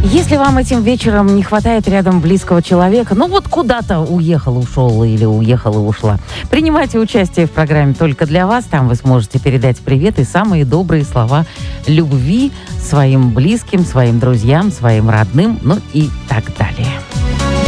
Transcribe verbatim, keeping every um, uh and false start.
Если вам этим вечером не хватает рядом близкого человека, ну вот куда-то уехал, ушел или уехала, ушла, принимайте участие в программе «Только для вас». Там вы сможете передать привет и самые добрые слова любви своим близким, своим друзьям, своим родным, ну и так далее.